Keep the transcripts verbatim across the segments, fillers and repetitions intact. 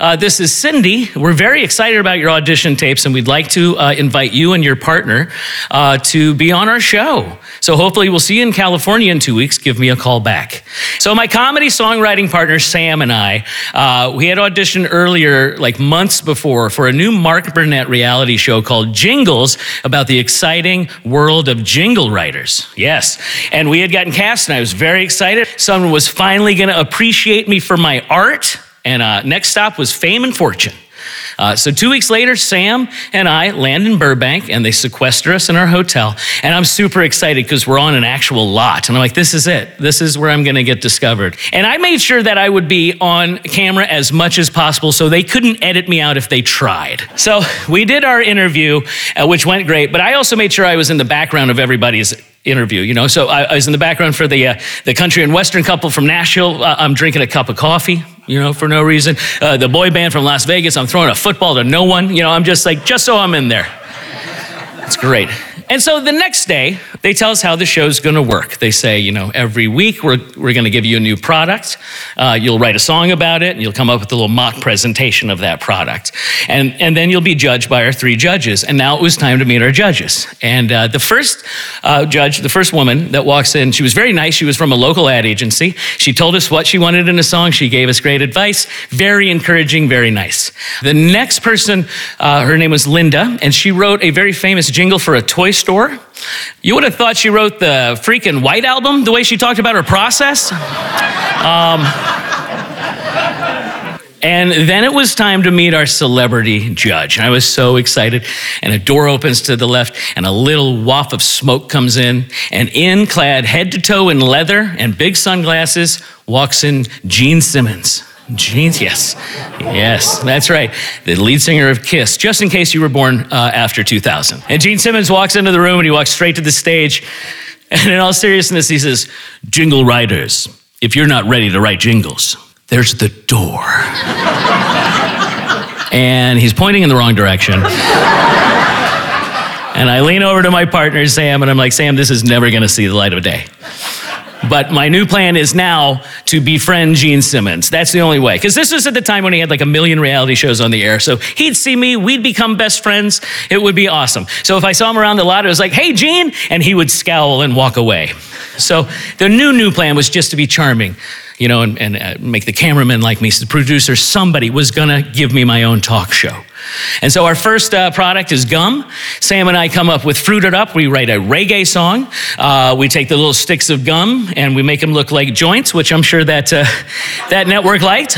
Uh, this is Cindy. We're very excited about your audition tapes, and we'd like to uh, invite you and your partner uh, to be on our show. So hopefully we'll see you in California in two weeks. Give me a call back. So my comedy songwriting partner, Sam, and I, uh, we had auditioned earlier, like months before, for a new Mark Burnett reality show called Jingles, about the exciting world of jingle writers. Yes. And we had gotten cast, and I was very excited. Someone was finally going to appreciate me for my art. And uh, next stop was fame and fortune. Uh, so two weeks later, Sam and I land in Burbank, and they sequester us in our hotel. And I'm super excited because we're on an actual lot. And I'm like, this is it. This is where I'm going to get discovered. And I made sure that I would be on camera as much as possible so they couldn't edit me out if they tried. So we did our interview, uh, which went great. But I also made sure I was in the background of everybody's interview, you know. So I, I was in the background for the uh, the country and western couple from Nashville. Uh, I'm drinking a cup of coffee, you know, for no reason. Uh, the boy band from Las Vegas, I'm throwing a football to no one. You know, I'm just like, just so I'm in there. It's great. And so the next day, they tell us how the show's going to work. They say, you know, every week we're we're going to give you a new product. Uh, you'll write a song about it, and you'll come up with a little mock presentation of that product. And and then you'll be judged by our three judges. And now it was time to meet our judges. And uh, the first uh, judge, the first woman that walks in, she was very nice. She was from a local ad agency. She told us what she wanted in a song. She gave us great advice. Very encouraging, very nice. The next person, uh, her name was Linda, and she wrote a very famous jingle for a toy store. You would have thought she wrote the freaking White Album, the way she talked about her process. Um, and then it was time to meet our celebrity judge. I was so excited. And a door opens to the left, and a little waft of smoke comes in. And in, clad head to toe in leather and big sunglasses, walks in Gene Simmons. Gene, yes, yes, that's right. The lead singer of Kiss, just in case you were born uh, after two thousand. And Gene Simmons walks into the room, and he walks straight to the stage. And in all seriousness, he says, "Jingle writers, if you're not ready to write jingles, there's the door." And he's pointing in the wrong direction. And I lean over to my partner, Sam, and I'm like, "Sam, this is never going to see the light of day. But my new plan is now to befriend Gene Simmons. That's the only way." Because this was at the time when he had like a million reality shows on the air. So he'd see me, we'd become best friends. It would be awesome. So if I saw him around the lot, it was like, "Hey, Gene," and he would scowl and walk away. So the new, new plan was just to be charming, you know, and, and uh, make the cameraman like me. So the producer, somebody was gonna give me my own talk show. And so our first uh, product is gum. Sam and I come up with Fruit It Up. We write a reggae song. Uh, we take the little sticks of gum and we make them look like joints, which I'm sure that uh, that network liked.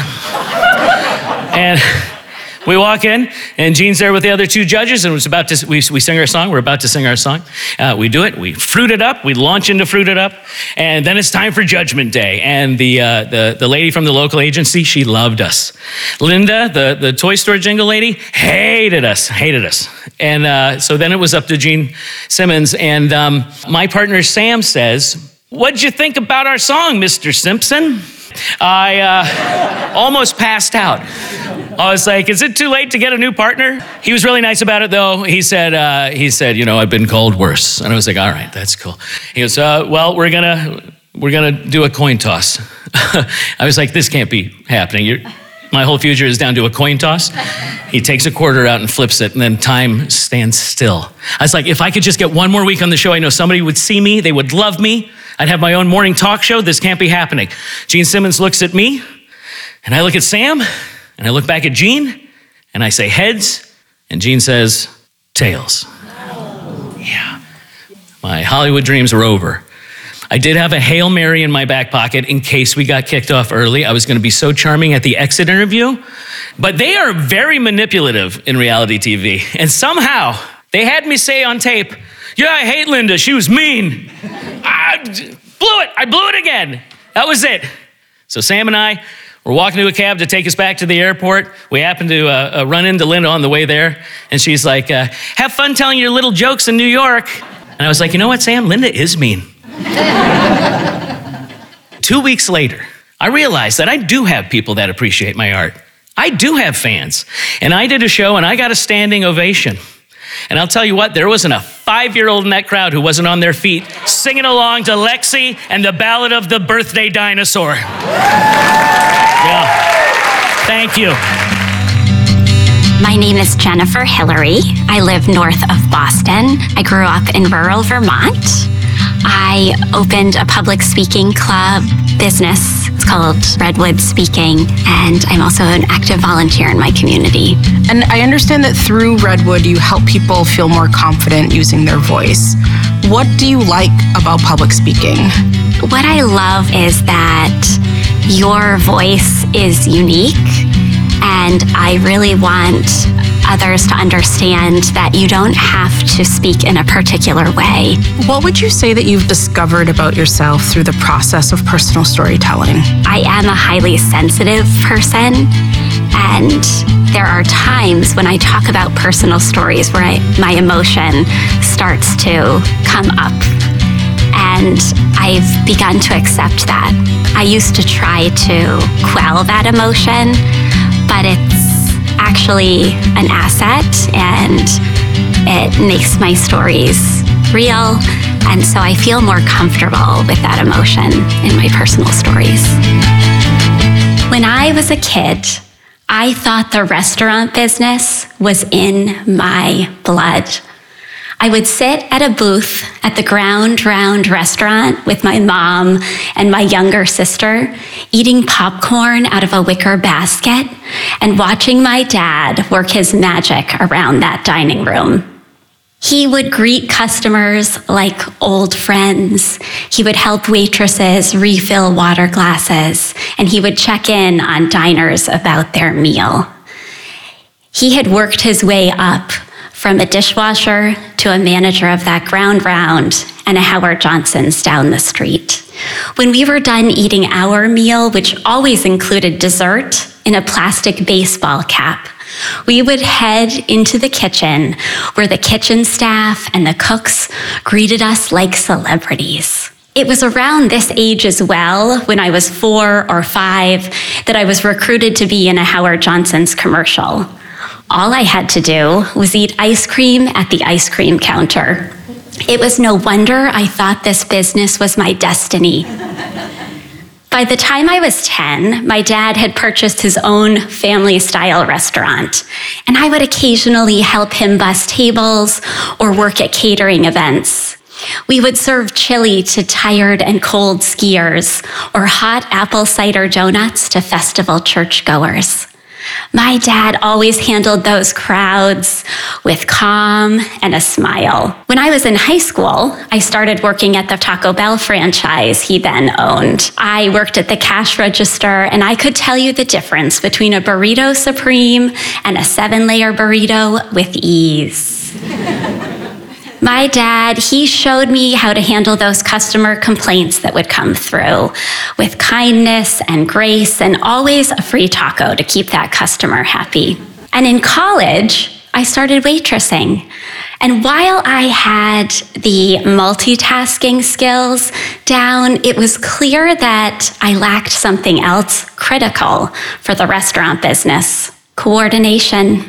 And we walk in, and Gene's there with the other two judges, and was about to, we, we sing our song. We're about to sing our song. Uh, we do it. We fruit it up. We launch into Fruit It Up, and then it's time for Judgment Day. And the uh, the the lady from the local agency, she loved us. Linda, the, the toy store jingle lady, hated us, hated us. And uh, so then it was up to Gene Simmons, and um, my partner Sam says, "What'd you think about our song, Mister Simpson?" I uh, almost passed out. I was like, "Is it too late to get a new partner?" He was really nice about it, though. He said, uh, "He said, you know, I've been called worse." And I was like, "All right, that's cool." He goes, uh, "Well, we're gonna we're gonna do a coin toss." I was like, "This can't be happening. You're, my whole future is down to a coin toss." He takes a quarter out and flips it, and then time stands still. I was like, if I could just get one more week on the show, I know somebody would see me. They would love me. I'd have my own morning talk show. This can't be happening. Gene Simmons looks at me, and I look at Sam, and I look back at Gene, and I say heads, and Gene says tails. Yeah. My Hollywood dreams were over. I did have a Hail Mary in my back pocket in case we got kicked off early. I was going to be so charming at the exit interview. But they are very manipulative in reality T V. And somehow they had me say on tape, "Yeah, I hate Linda. She was mean." I blew it. I blew it again. That was it. So Sam and I were walking to a cab to take us back to the airport. We happened to uh, uh, run into Linda on the way there. And she's like, uh, "Have fun telling your little jokes in New York." And I was like, "You know what, Sam? Linda is mean." Two weeks later, I realized that I do have people that appreciate my art. I do have fans. And I did a show, and I got a standing ovation. And I'll tell you what, there wasn't a five-year-old in that crowd who wasn't on their feet singing along to Lexi and the Ballad of the Birthday Dinosaur. Yeah. Thank you. My name is Jennifer Hillary. I live north of Boston. I grew up in rural Vermont. I opened a public speaking club business. It's called Redwood Speaking, and I'm also an active volunteer in my community. And I understand that through Redwood, you help people feel more confident using their voice. What do you like about public speaking? What I love is that your voice is unique, and I really want others to understand that you don't have to speak in a particular way. What would you say that you've discovered about yourself through the process of personal storytelling? I am a highly sensitive person, and there are times when I talk about personal stories where I, my emotion starts to come up, and I've begun to accept that. I used to try to quell that emotion, but it's actually an asset, and it makes my stories real, and so I feel more comfortable with that emotion in my personal stories. When I was a kid, I thought the restaurant business was in my blood. I would sit at a booth at the Ground Round restaurant with my mom and my younger sister, eating popcorn out of a wicker basket and watching my dad work his magic around that dining room. He would greet customers like old friends. He would help waitresses refill water glasses, and he would check in on diners about their meal. He had worked his way up from a dishwasher to a manager of that Ground Round and a Howard Johnson's down the street. When we were done eating our meal, which always included dessert in a plastic baseball cap, we would head into the kitchen where the kitchen staff and the cooks greeted us like celebrities. It was around this age as well, when I was four or five, that I was recruited to be in a Howard Johnson's commercial. All I had to do was eat ice cream at the ice cream counter. It was no wonder I thought this business was my destiny. By the time I was ten, my dad had purchased his own family-style restaurant, and I would occasionally help him bus tables or work at catering events. We would serve chili to tired and cold skiers or hot apple cider donuts to festival churchgoers. My dad always handled those crowds with calm and a smile. When I was in high school, I started working at the Taco Bell franchise he then owned. I worked at the cash register, and I could tell you the difference between a burrito supreme and a seven-layer burrito with ease. My dad, he showed me how to handle those customer complaints that would come through with kindness and grace, and always a free taco to keep that customer happy. And in college, I started waitressing. And while I had the multitasking skills down, it was clear that I lacked something else critical for the restaurant business: coordination.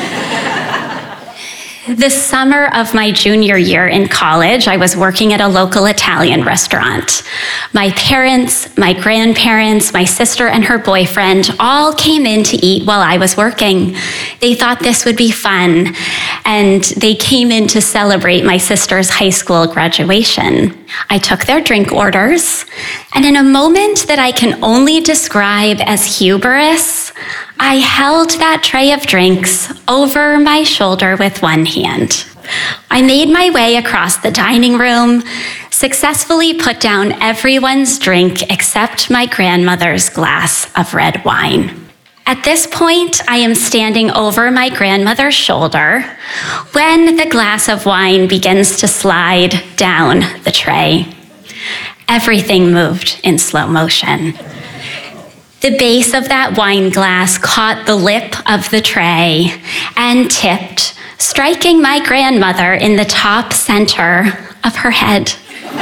The summer of my junior year in college, I was working at a local Italian restaurant. My parents, my grandparents, my sister and her boyfriend all came in to eat while I was working. They thought this would be fun, and they came in to celebrate my sister's high school graduation. I took their drink orders, and in a moment that I can only describe as hubris, I held that tray of drinks over my shoulder with one hand. I made my way across the dining room, successfully put down everyone's drink except my grandmother's glass of red wine. At this point, I am standing over my grandmother's shoulder when the glass of wine begins to slide down the tray. Everything moved in slow motion. The base of that wine glass caught the lip of the tray and tipped, striking my grandmother in the top center of her head.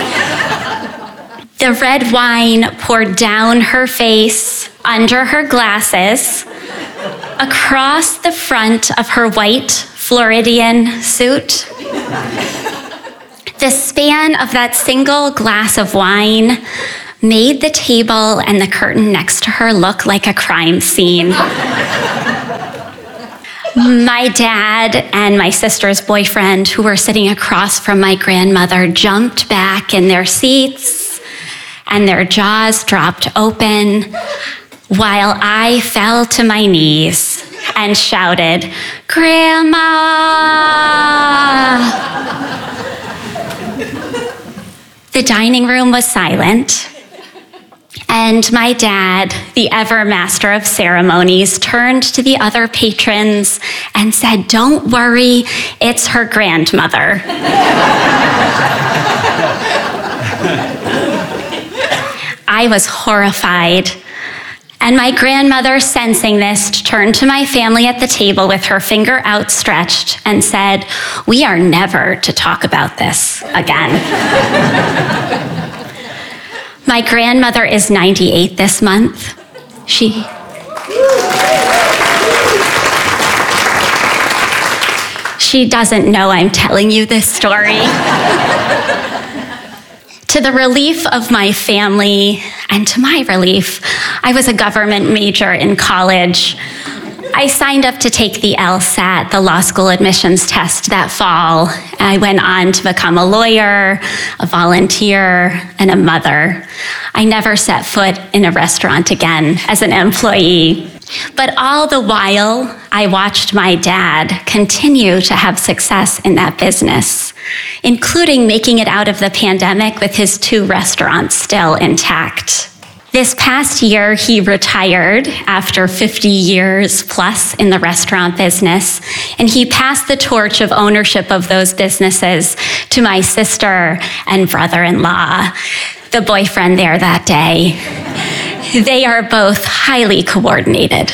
The red wine poured down her face, under her glasses, across the front of her white Floridian suit. The span of that single glass of wine made the table and the curtain next to her look like a crime scene. My dad and my sister's boyfriend, who were sitting across from my grandmother, jumped back in their seats and their jaws dropped open while I fell to my knees and shouted, "Grandma!" The dining room was silent, and my dad, the ever master of ceremonies, turned to the other patrons and said, "Don't worry, it's her grandmother." I was horrified. And my grandmother, sensing this, turned to my family at the table with her finger outstretched and said, "We are never to talk about this again." My grandmother is ninety-eight this month. She... She doesn't know I'm telling you this story. To the relief of my family, and to my relief, I was a government major in college. I signed up to take the LSAT, the law school admissions test, that fall. I went on to become a lawyer, a volunteer, and a mother. I never set foot in a restaurant again as an employee. But all the while, I watched my dad continue to have success in that business, including making it out of the pandemic with his two restaurants still intact. This past year, he retired after fifty years plus in the restaurant business, and he passed the torch of ownership of those businesses to my sister and brother-in-law, the boyfriend there that day. They are both highly coordinated.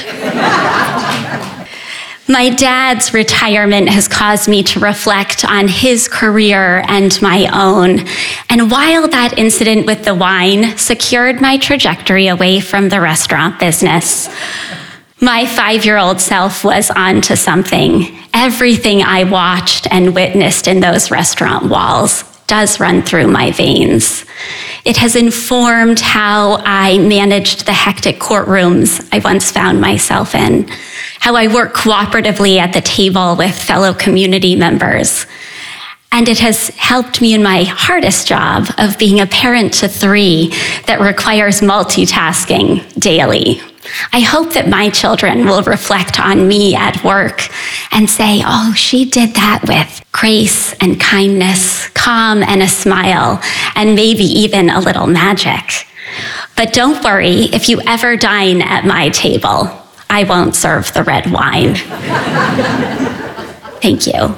My dad's retirement has caused me to reflect on his career and my own. And while that incident with the wine secured my trajectory away from the restaurant business, my five-year-old self was onto something. Everything I watched and witnessed in those restaurant walls does run through my veins. It has informed how I managed the hectic courtrooms I once found myself in, how I work cooperatively at the table with fellow community members. And it has helped me in my hardest job of being a parent to three that requires multitasking daily. I hope that my children will reflect on me at work and say, "Oh, she did that with grace and kindness, calm and a smile, and maybe even a little magic." But don't worry, if you ever dine at my table, I won't serve the red wine. Thank you.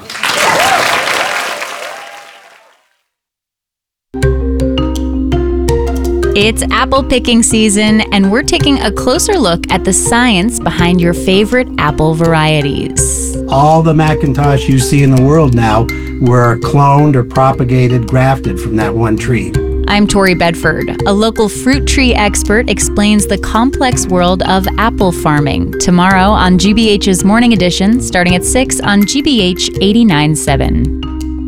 It's apple picking season, and we're taking a closer look at the science behind your favorite apple varieties. All the Macintosh you see in the world now were cloned or propagated, grafted from that one tree. I'm Tori Bedford. A local fruit tree expert explains the complex world of apple farming tomorrow on G B H's Morning Edition, starting at six on G B H eighty-nine point seven.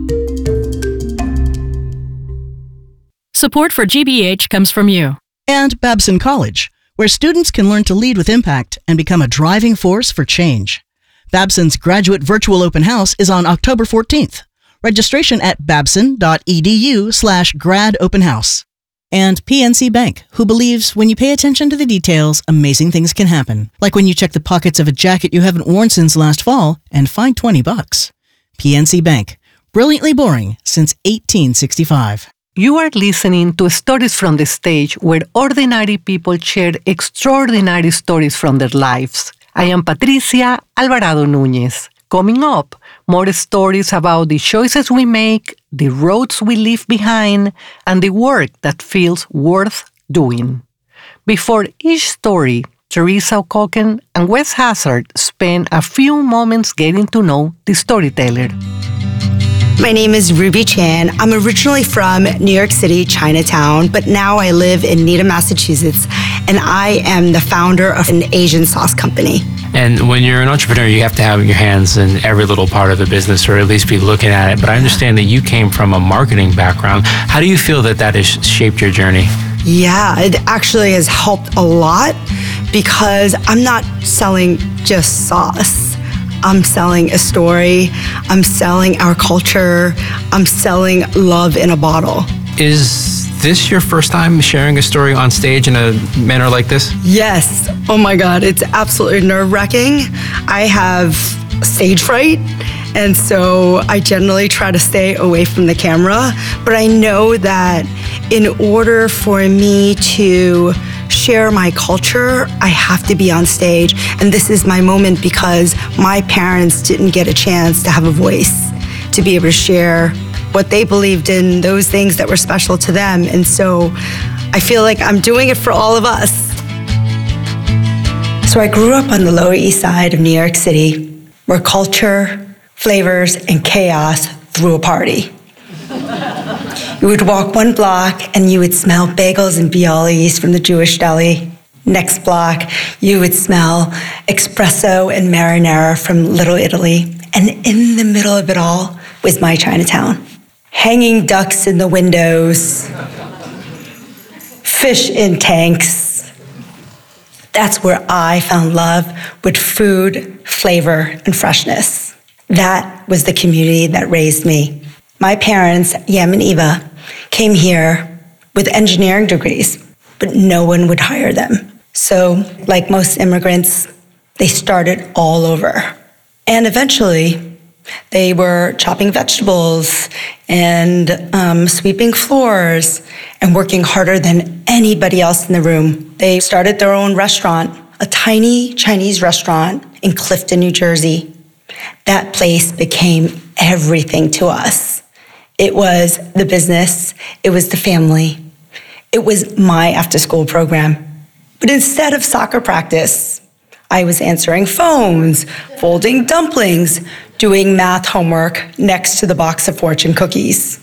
Support for G B H comes from you. And Babson College, where students can learn to lead with impact and become a driving force for change. Babson's graduate virtual open house is on October fourteenth. Registration at babson.edu slash grad open house. And P N C Bank, who believes when you pay attention to the details, amazing things can happen. Like when you check the pockets of a jacket you haven't worn since last fall and find twenty bucks. P N C Bank, brilliantly boring since eighteen sixty-five. You are listening to Stories from the Stage, where ordinary people share extraordinary stories from their lives. I am Patricia Alvarado Núñez. Coming up, more stories about the choices we make, the roads we leave behind, and the work that feels worth doing. Before each story, Teresa O'Cocken and Wes Hazard spend a few moments getting to know the storyteller. My name is Ruby Chan. I'm originally from New York City, Chinatown, but now I live in Needham, Massachusetts, and I am the founder of an Asian sauce company. And when you're an entrepreneur, you have to have your hands in every little part of the business, or at least be looking at it. But I understand that you came from a marketing background. How do you feel that that has shaped your journey? Yeah, it actually has helped a lot because I'm not selling just sauce. I'm selling a story. I'm selling our culture. I'm selling love in a bottle. Is this your first time sharing a story on stage in a manner like this? Yes. Oh my God, it's absolutely nerve-wracking. I have stage fright, and so I generally try to stay away from the camera. But I know that in order for me to share my culture, I have to be on stage. And this is my moment because my parents didn't get a chance to have a voice, to be able to share what they believed in, those things that were special to them. And so I feel like I'm doing it for all of us. So I grew up on the Lower East Side of New York City, where culture, flavors, and chaos threw a party. You would walk one block and you would smell bagels and Bialys from the Jewish deli. Next block, you would smell espresso and marinara from Little Italy. And in the middle of it all was my Chinatown. Hanging ducks in the windows, fish in tanks. That's where I found love with food, flavor, and freshness. That was the community that raised me. My parents, Yam and Eva, came here with engineering degrees, but no one would hire them. So, like most immigrants, they started all over. And eventually, they were chopping vegetables and um, sweeping floors and working harder than anybody else in the room. They started their own restaurant, a tiny Chinese restaurant in Clifton, New Jersey. That place became everything to us. It was the business, it was the family, it was my after-school program. But instead of soccer practice, I was answering phones, folding dumplings, doing math homework next to the box of Fortune cookies.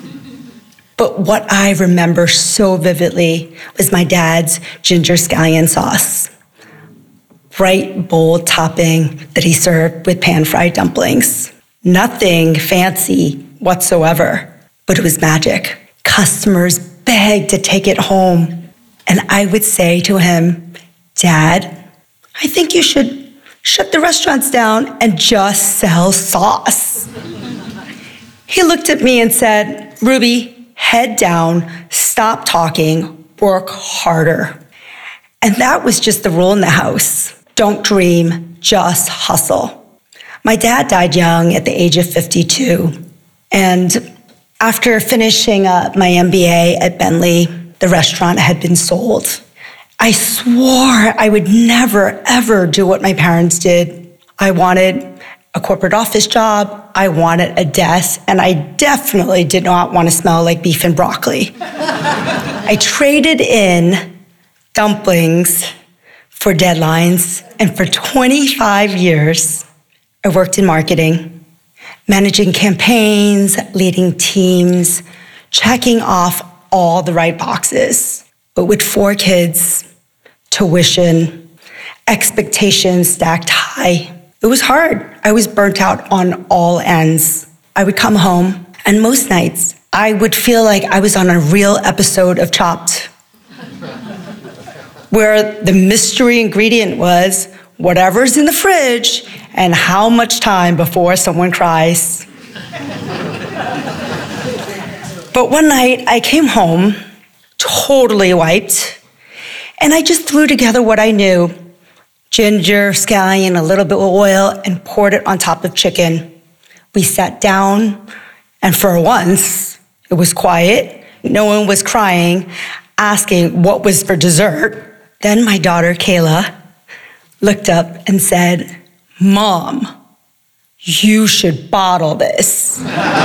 But what I remember so vividly was my dad's ginger scallion sauce. Bright, bold topping that he served with pan-fried dumplings. Nothing fancy whatsoever, but it was magic. Customers begged to take it home. And I would say to him, Dad, I think you should shut the restaurants down and just sell sauce. He looked at me and said, Ruby, head down, stop talking, work harder. And that was just the rule in the house. Don't dream, just hustle. My dad died young at the age of fifty-two. And after finishing up my M B A at Bentley, the restaurant had been sold. I swore I would never, ever do what my parents did. I wanted a corporate office job, I wanted a desk, and I definitely did not want to smell like beef and broccoli. I traded in dumplings for deadlines, and for twenty-five years, I worked in marketing, managing campaigns, leading teams, checking off all the right boxes. But with four kids, tuition, expectations stacked high, it was hard. I was burnt out on all ends. I would come home, and most nights, I would feel like I was on a real episode of Chopped, where the mystery ingredient was whatever's in the fridge and how much time before someone cries. But one night, I came home, totally wiped, and I just threw together what I knew. Ginger, scallion, a little bit of oil, and poured it on top of chicken. We sat down, and for once, it was quiet. No one was crying, asking what was for dessert. Then my daughter, Kayla, looked up and said, Mom, you should bottle this.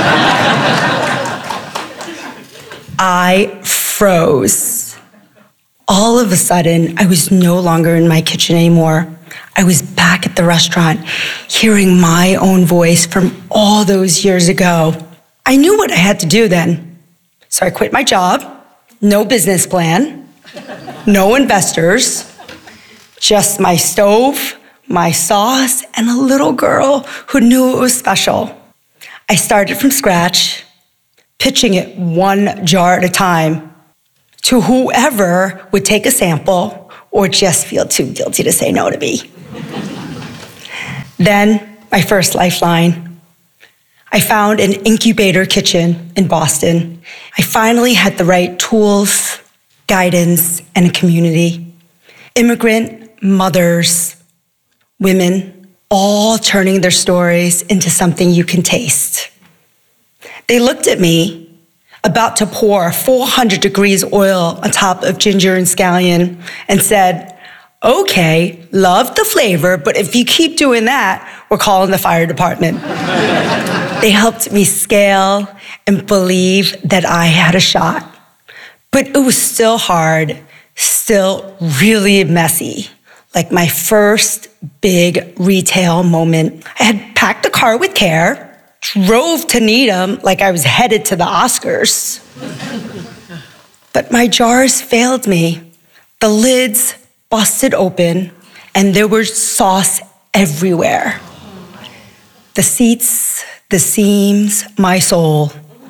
I froze. All of a sudden, I was no longer in my kitchen anymore. I was back at the restaurant, hearing my own voice from all those years ago. I knew what I had to do then. So I quit my job, no business plan, no investors, just my stove, my sauce, and a little girl who knew it was special. I started from scratch, pitching it one jar at a time to whoever would take a sample or just feel too guilty to say no to me. Then my first lifeline. I found an incubator kitchen in Boston. I finally had the right tools, guidance, and a community. Immigrant mothers, women, all turning their stories into something you can taste. They looked at me, about to pour four hundred degrees oil on top of ginger and scallion, and said, okay, love the flavor, but if you keep doing that, we're calling the fire department. They helped me scale and believe that I had a shot. But it was still hard, still really messy. Like my first big retail moment. I had packed the car with care, drove to Needham like I was headed to the Oscars. But my jars failed me. The lids busted open, and there was sauce everywhere. The seats, the seams, my soul.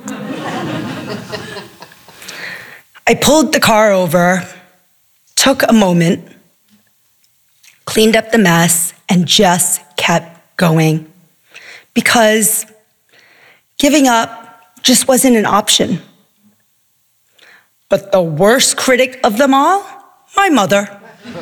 I pulled the car over, took a moment, cleaned up the mess, and just kept going. Because giving up just wasn't an option. But the worst critic of them all, my mother.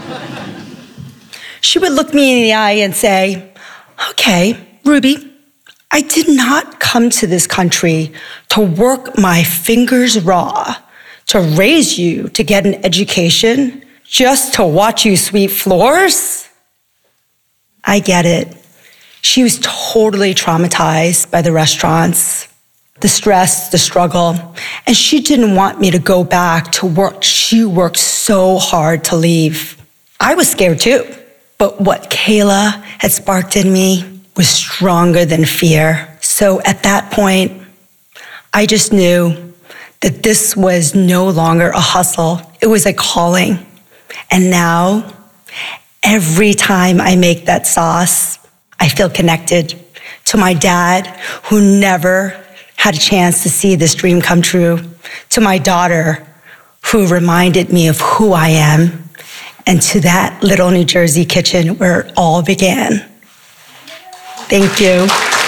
She would look me in the eye and say, okay, Ruby, I did not come to this country to work my fingers raw, to raise you to get an education, just to watch you sweep floors. I get it. She was totally traumatized by the restaurants, the stress, the struggle, and she didn't want me to go back to work she worked so hard to leave. I was scared too, but what Kayla had sparked in me was stronger than fear. So at that point, I just knew that this was no longer a hustle. It was a calling. And now, every time I make that sauce, I feel connected to my dad, who never had a chance to see this dream come true, to my daughter, who reminded me of who I am, and to that little New Jersey kitchen where it all began. Thank you.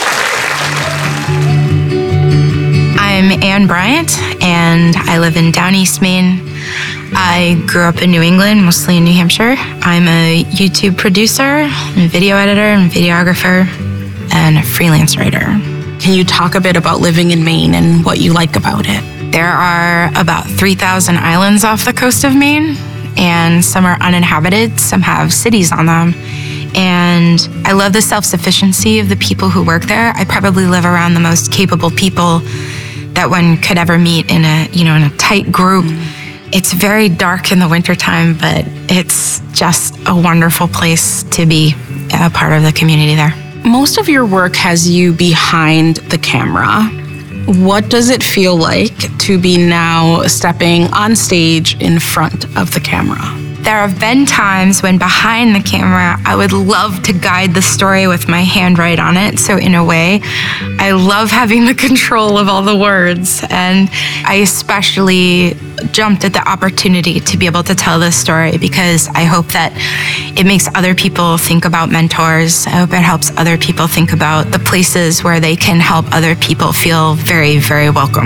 I'm Ann Bryant, and I live in Down East Maine. I grew up in New England, mostly in New Hampshire. I'm a YouTube producer, and video editor, and videographer, and a freelance writer. Can you talk a bit about living in Maine and what you like about it? There are about three thousand islands off the coast of Maine, and some are uninhabited, some have cities on them. And I love the self-sufficiency of the people who work there. I probably live around the most capable people that one could ever meet in a, you know, in a tight group. It's very dark in the wintertime, but it's just a wonderful place to be a part of the community there. Most of your work has you behind the camera. What does it feel like to be now stepping on stage in front of the camera? There have been times when behind the camera, I would love to guide the story with my handwrite on it. So in a way, I love having the control of all the words. And I especially jumped at the opportunity to be able to tell this story because I hope that it makes other people think about mentors. I hope it helps other people think about the places where they can help other people feel very, very welcome.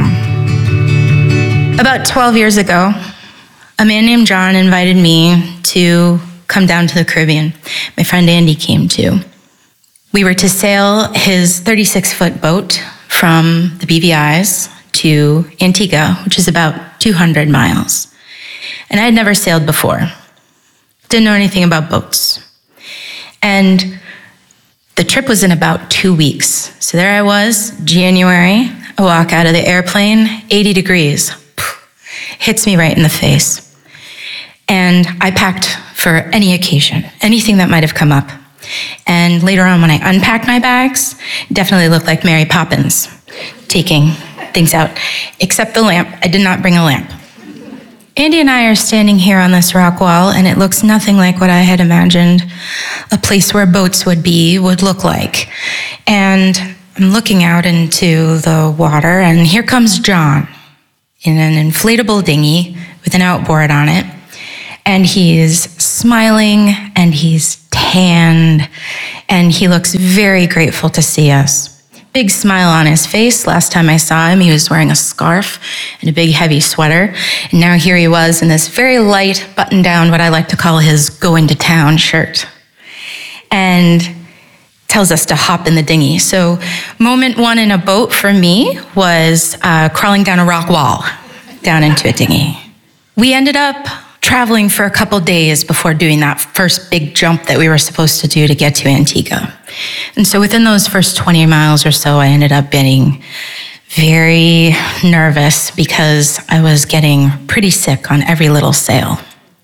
About twelve years ago, a man named John invited me to come down to the Caribbean. My friend Andy came too. We were to sail his thirty-six foot boat from the B V Is to Antigua, which is about two hundred miles. And I had never sailed before. Didn't know anything about boats. And the trip was in about two weeks. So there I was, January. I walk out of the airplane, eighty degrees. Hits me right in the face. And I packed for any occasion, anything that might have come up. And later on, when I unpacked my bags, definitely looked like Mary Poppins, taking things out, except the lamp. I did not bring a lamp. Andy and I are standing here on this rock wall, and it looks nothing like what I had imagined a place where boats would be, would look like. And I'm looking out into the water, and here comes John in an inflatable dinghy with an outboard on it. And he's smiling, and he's hand, and he looks very grateful to see us. Big smile on his face. Last time I saw him, he was wearing a scarf and a big heavy sweater. And now here he was in this very light button down, what I like to call his going to town shirt. And tells us to hop in the dinghy. So moment one in a boat for me was uh, crawling down a rock wall down into a dinghy. We ended up traveling for a couple days before doing that first big jump that we were supposed to do to get to Antigua. And so within those first twenty miles or so, I ended up getting very nervous because I was getting pretty sick on every little sail.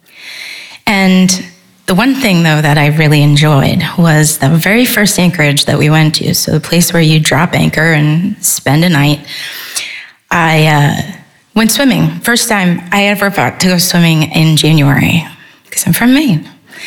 And the one thing, though, that I really enjoyed was the very first anchorage that we went to, so the place where you drop anchor and spend a night. I uh, went swimming. First time I ever got to go swimming in January, because I'm from Maine.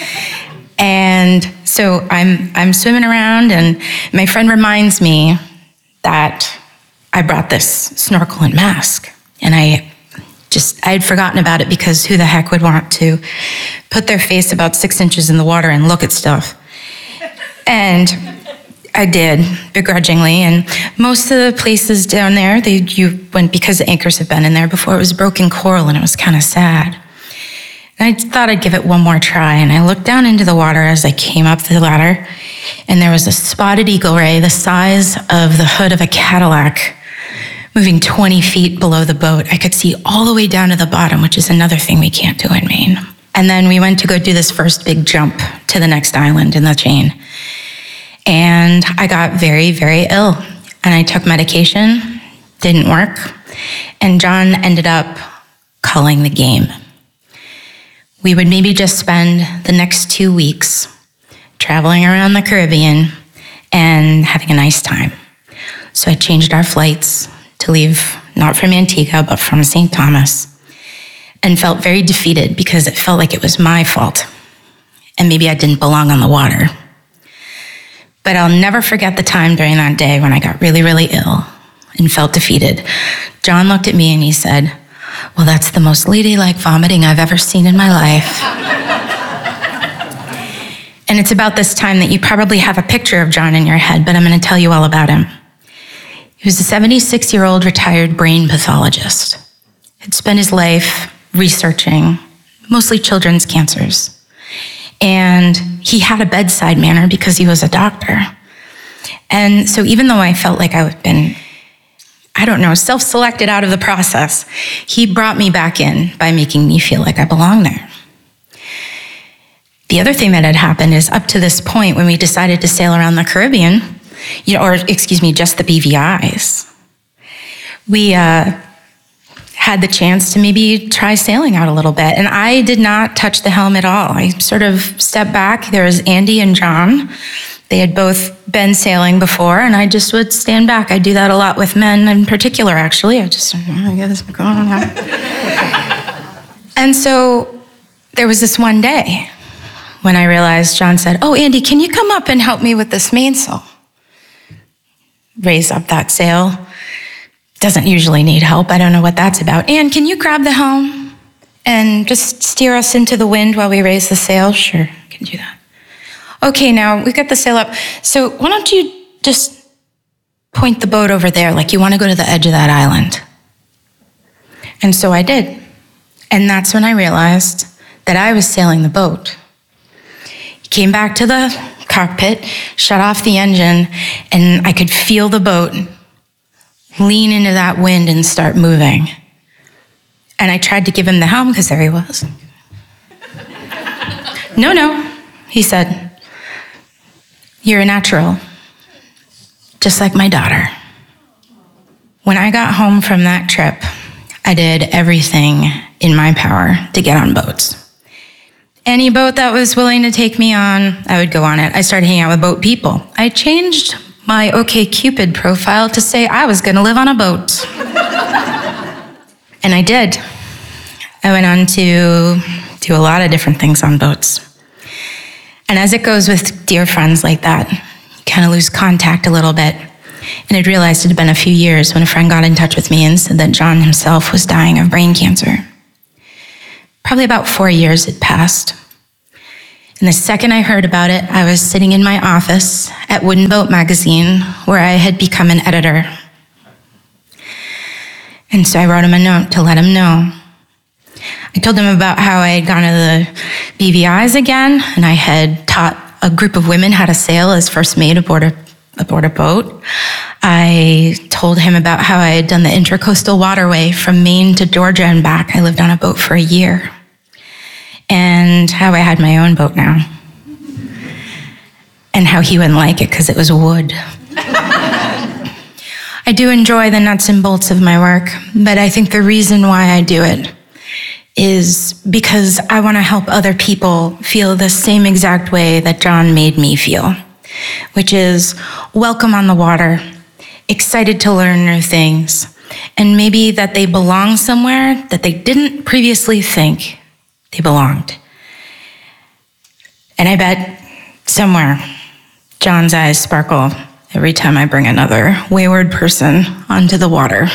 And so I'm I'm swimming around, and my friend reminds me that I brought this snorkel and mask, and I just, I had forgotten about it because who the heck would want to put their face about six inches in the water and look at stuff? And I did, begrudgingly, and most of the places down there, they, you went, because the anchors have been in there before, it was broken coral, and it was kind of sad. And I thought I'd give it one more try, and I looked down into the water as I came up the ladder, and there was a spotted eagle ray the size of the hood of a Cadillac moving twenty feet below the boat. I could see all the way down to the bottom, which is another thing we can't do in Maine. And then we went to go do this first big jump to the next island in the chain. And I got very, very ill, and I took medication, didn't work, and John ended up calling the game. We would maybe just spend the next two weeks traveling around the Caribbean and having a nice time. So I changed our flights to leave not from Antigua, but from Saint Thomas, and felt very defeated because it felt like it was my fault, and maybe I didn't belong on the water. But I'll never forget the time during that day when I got really, really ill and felt defeated. John looked at me and he said, "Well, that's the most ladylike vomiting I've ever seen in my life." And it's about this time that you probably have a picture of John in your head, but I'm going to tell you all about him. He was a seventy-six-year-old retired brain pathologist. He'd spent his life researching mostly children's cancers. And he had a bedside manner because he was a doctor. And so even though I felt like I had been, I don't know, self-selected out of the process, he brought me back in by making me feel like I belonged there. The other thing that had happened is up to this point when we decided to sail around the Caribbean, you know, or excuse me, just the B V Is, we uh, had the chance to maybe try sailing out a little bit. And I did not touch the helm at all. I sort of stepped back. There was Andy and John. They had both been sailing before, and I just would stand back. I do that a lot with men in particular, actually. I just, oh, I get this going on. And so there was this one day when I realized John said, "Oh, Andy, can you come up and help me with this mainsail?" Raise up that sail. Doesn't usually need help. I don't know what that's about. "Ann, can you grab the helm and just steer us into the wind while we raise the sail?" "Sure, I can do that." "Okay, now we've got the sail up. So why don't you just point the boat over there like you want to go to the edge of that island?" And so I did. And that's when I realized that I was sailing the boat. He came back to the cockpit, shut off the engine, and I could feel the boat lean into that wind and start moving. And I tried to give him the helm because there he was. "No, no," he said. "You're a natural, just like my daughter." When I got home from that trip, I did everything in my power to get on boats. Any boat that was willing to take me on, I would go on it. I started hanging out with boat people. I changed my OkCupid profile to say I was gonna live on a boat. And I did. I went on to do a lot of different things on boats. And as it goes with dear friends like that, you kind of lose contact a little bit. And I'd realized it had been a few years when a friend got in touch with me and said that John himself was dying of brain cancer. Probably about four years had passed. And the second I heard about it, I was sitting in my office at Wooden Boat magazine, where I had become an editor. And so I wrote him a note to let him know. I told him about how I had gone to the B V Is again, and I had taught a group of women how to sail as first mate aboard a, aboard a boat. I told him about how I had done the Intracoastal Waterway from Maine to Georgia and back. I lived on a boat for a year. And how I had my own boat now. And how he wouldn't like it because it was wood. I do enjoy the nuts and bolts of my work, but I think the reason why I do it is because I want to help other people feel the same exact way that John made me feel, which is welcome on the water, excited to learn new things, and maybe that they belong somewhere that they didn't previously think they belonged. And I bet somewhere John's eyes sparkle every time I bring another wayward person onto the water.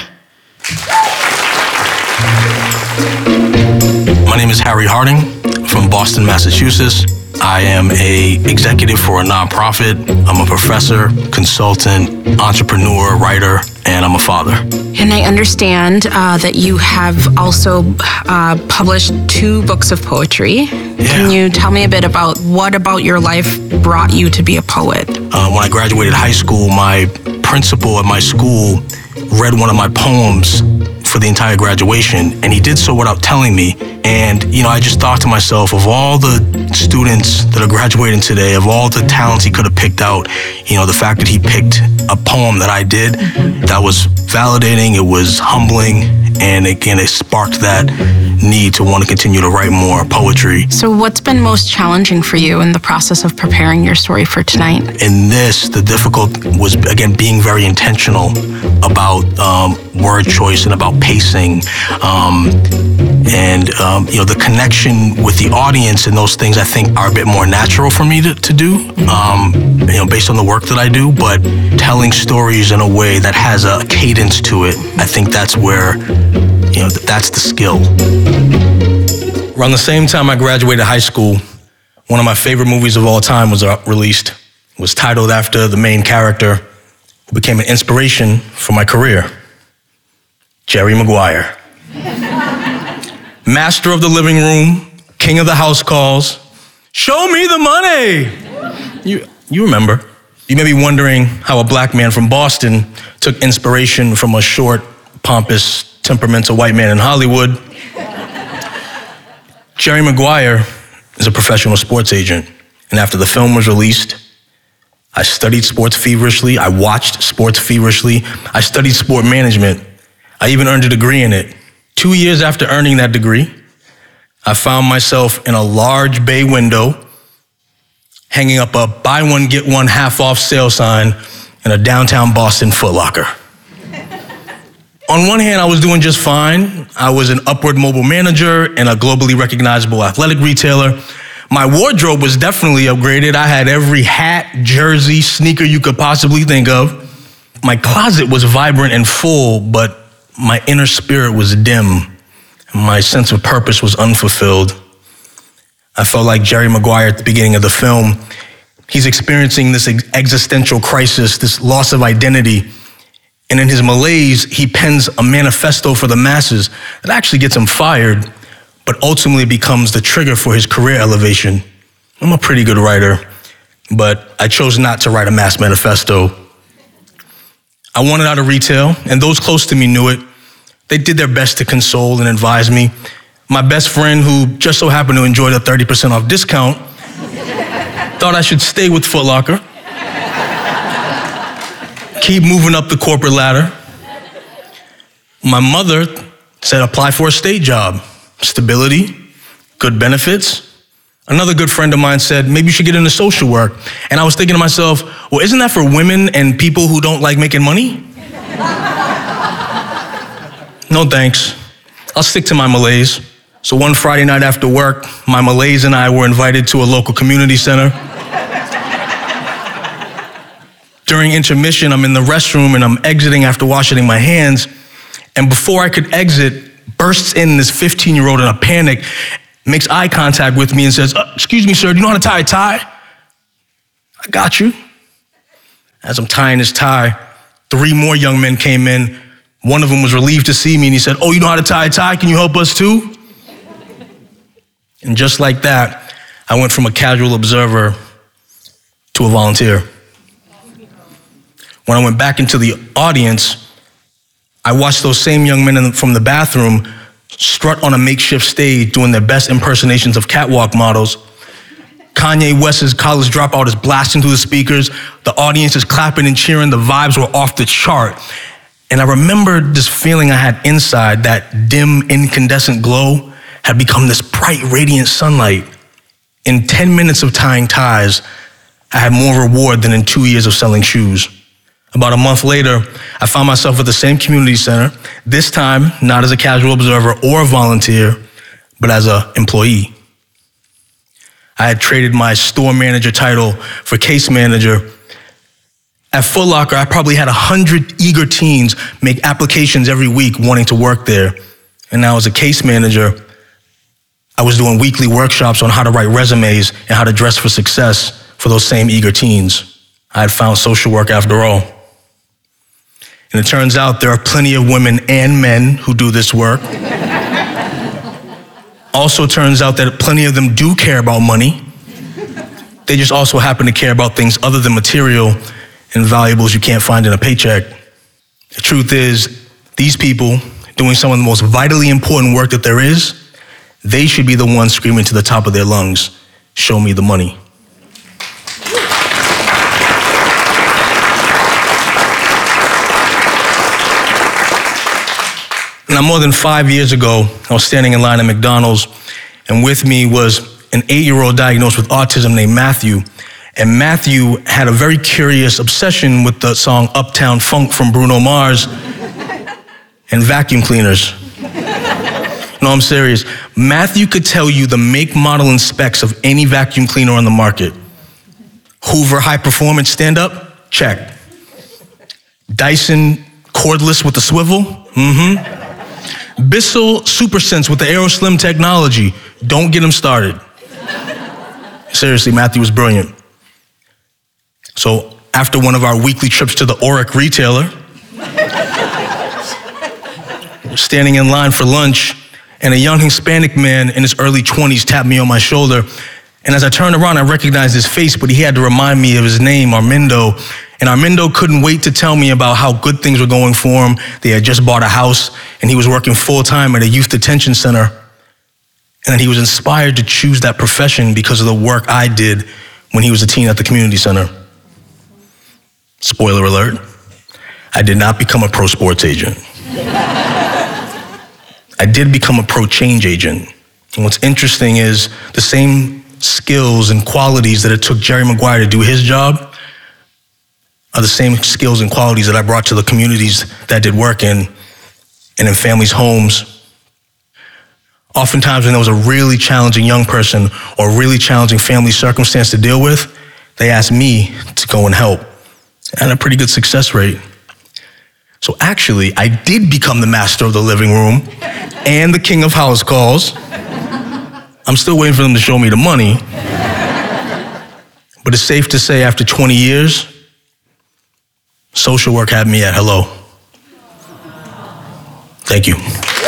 My name is Harry Harding from Boston, Massachusetts. I am a executive for a nonprofit. I'm a professor, consultant, entrepreneur, writer, and I'm a father. And I understand uh, that you have also uh, published two books of poetry. Yeah. Can you tell me a bit about what about your life brought you to be a poet? Uh, when I graduated high school, my principal at my school read one of my poems for the entire graduation, and he did so without telling me. And, you know, I just thought to myself, of all the students that are graduating today, of all the talents he could have picked out, you know, the fact that he picked a poem that I did, mm-hmm. that was validating, it was humbling, and again, it sparked that need to want to continue to write more poetry. So what's been most challenging for you in the process of preparing your story for tonight? In this, the difficult was, again, being very intentional about um, word choice and about pacing, um, and um, you know, the connection with the audience and those things I think are a bit more natural for me to, to do, um, you know, based on the work that I do, but telling stories in a way that has a cadence to it, I think that's where, you know, that's the skill. Around the same time I graduated high school, one of my favorite movies of all time was uh, released. It was titled after the main character who became an inspiration for my career, Jerry Maguire. Master of the living room, king of the house calls, show me the money. You, you remember. You may be wondering how a black man from Boston took inspiration from a short, pompous, temperamental white man in Hollywood. Jerry Maguire is a professional sports agent, and after the film was released, I studied sports feverishly, I watched sports feverishly, I studied sport management, I even earned a degree in it. Two years after earning that degree, I found myself in a large bay window, hanging up a buy one, get one half off sale sign in a downtown Boston Foot Locker. On one hand, I was doing just fine. I was an upward mobile manager in a globally recognizable athletic retailer. My wardrobe was definitely upgraded. I had every hat, jersey, sneaker you could possibly think of. My closet was vibrant and full, but my inner spirit was dim. My sense of purpose was unfulfilled. I felt like Jerry Maguire at the beginning of the film. He's experiencing this existential crisis, this loss of identity. And in his malaise, he pens a manifesto for the masses that actually gets him fired, but ultimately becomes the trigger for his career elevation. I'm a pretty good writer, but I chose not to write a mass manifesto. I wanted out of retail, and those close to me knew it. They did their best to console and advise me. My best friend, who just so happened to enjoy the thirty percent off discount, thought I should stay with Foot Locker, keep moving up the corporate ladder. My mother said apply for a state job, stability, good benefits. Another good friend of mine said, maybe you should get into social work. And I was thinking to myself, well, isn't that for women and people who don't like making money? No thanks. I'll stick to my malaise. So one Friday night after work, my malaise and I were invited to a local community center. During intermission, I'm in the restroom and I'm exiting after washing my hands. And before I could exit, bursts in this fifteen-year-old in a panic makes eye contact with me and says, uh, excuse me, sir, do you know how to tie a tie? I got you. As I'm tying his tie, three more young men came in. One of them was relieved to see me and he said, oh, you know how to tie a tie? Can you help us too? And just like that, I went from a casual observer to a volunteer. When I went back into the audience, I watched those same young men in the, from the bathroom strut on a makeshift stage doing their best impersonations of catwalk models. Kanye West's College Dropout is blasting through the speakers. The audience is clapping and cheering. The vibes were off the chart. And I remembered this feeling I had inside, that dim, incandescent glow had become this bright, radiant sunlight. In ten minutes of tying ties, I had more reward than in two years of selling shoes. About a month later, I found myself at the same community center, this time not as a casual observer or a volunteer, but as an employee. I had traded my store manager title for case manager. At Foot Locker, I probably had a hundred eager teens make applications every week wanting to work there. And now as a case manager, I was doing weekly workshops on how to write resumes and how to dress for success for those same eager teens. I had found social work after all. And it turns out there are plenty of women and men who do this work. Also turns out that plenty of them do care about money. They just also happen to care about things other than material and valuables you can't find in a paycheck. The truth is, these people doing some of the most vitally important work that there is, they should be the ones screaming to the top of their lungs, show me the money. Now, more than five years ago, I was standing in line at McDonald's, and with me was an eight-year-old diagnosed with autism named Matthew. And Matthew had a very curious obsession with the song Uptown Funk from Bruno Mars and vacuum cleaners. No, I'm serious. Matthew could tell you the make, model, and specs of any vacuum cleaner on the market. Hoover High Performance Stand-Up? Check. Dyson Cordless with the swivel? Mm-hmm. Bissell SuperSense with the AeroSlim technology. Don't get him started. Seriously, Matthew was brilliant. So after one of our weekly trips to the Oric retailer, standing in line for lunch, and a young Hispanic man in his early twenties tapped me on my shoulder. And as I turned around, I recognized his face, but he had to remind me of his name, Armindo. And Armindo couldn't wait to tell me about how good things were going for him. They had just bought a house, and he was working full-time at a youth detention center. And that he was inspired to choose that profession because of the work I did when he was a teen at the community center. Spoiler alert, I did not become a pro sports agent. I did become a pro change agent. And what's interesting is the same skills and qualities that it took Jerry Maguire to do his job are the same skills and qualities that I brought to the communities that I did work in and in families' homes. Oftentimes when there was a really challenging young person or a really challenging family circumstance to deal with, they asked me to go and help. And a pretty good success rate. So actually, I did become the master of the living room and the king of house calls. I'm still waiting for them to show me the money. But it's safe to say after twenty years, social work had me at hello. Thank you.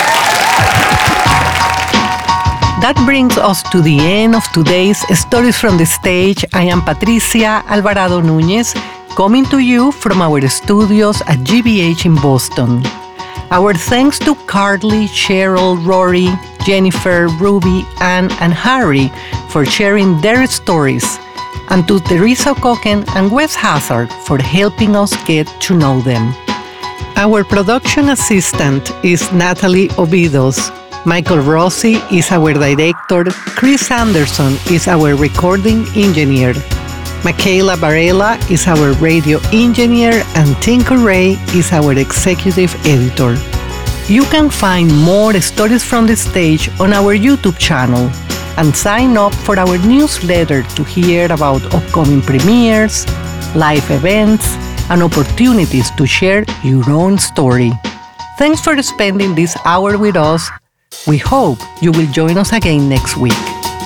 That brings us to the end of today's Stories from the Stage. I am Patricia Alvarado Núñez, coming to you from our studios at G B H in Boston. Our thanks to Carly, Cheryl, Rory, Jennifer, Ruby, Anne, and Harry for sharing their stories, and to Teresa Koken and Wes Hazard for helping us get to know them. Our production assistant is Natalie Obidos. Michael Rossi is our director. Chris Anderson is our recording engineer. Michaela Varela is our radio engineer, and Tinker Ray is our executive editor. You can find more Stories from the Stage on our YouTube channel and sign up for our newsletter to hear about upcoming premieres, live events, and opportunities to share your own story. Thanks for spending this hour with us. We hope you will join us again next week.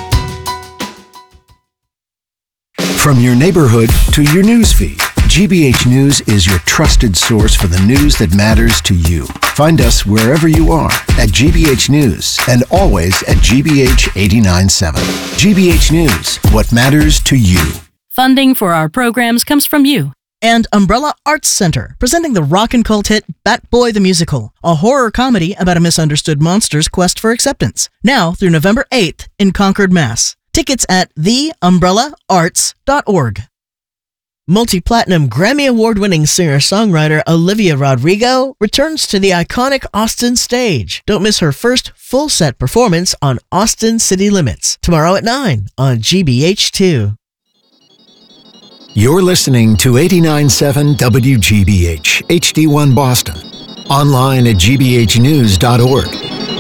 From your neighborhood to your newsfeed, G B H News is your trusted source for the news that matters to you. Find us wherever you are at G B H News and always at G B H eighty-nine point seven. G B H News, what matters to you. Funding for our programs comes from you. And Umbrella Arts Center, presenting the rock and cult hit Bat Boy the Musical, a horror comedy about a misunderstood monster's quest for acceptance. Now through November eighth in Concord, Mass. Tickets at the umbrella arts dot org. Multi-platinum Grammy Award-winning singer-songwriter Olivia Rodrigo returns to the iconic Austin stage. Don't miss her first full-set performance on Austin City Limits, tomorrow at nine on G B H two. You're listening to eighty-nine point seven W G B H, H D one Boston. Online at G B H news dot org.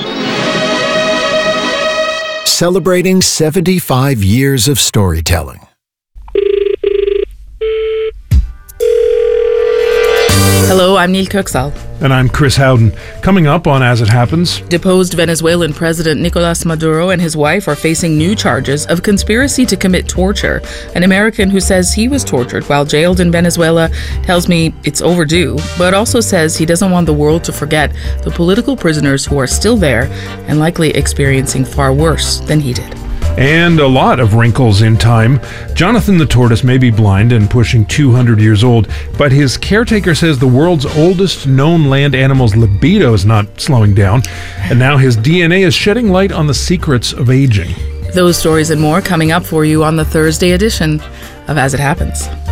Celebrating seventy-five years of storytelling. Hello, I'm Neil Kirksall. And I'm Chris Howden. Coming up on As It Happens. Deposed Venezuelan President Nicolas Maduro and his wife are facing new charges of conspiracy to commit torture. An American who says he was tortured while jailed in Venezuela tells me it's overdue, but also says he doesn't want the world to forget the political prisoners who are still there and likely experiencing far worse than he did. And a lot of wrinkles in time. Jonathan the tortoise may be blind and pushing two hundred years old, but his caretaker says the world's oldest known land animal's libido is not slowing down, and now his D N A is shedding light on the secrets of aging. Those stories and more coming up for you on the Thursday edition of As It Happens.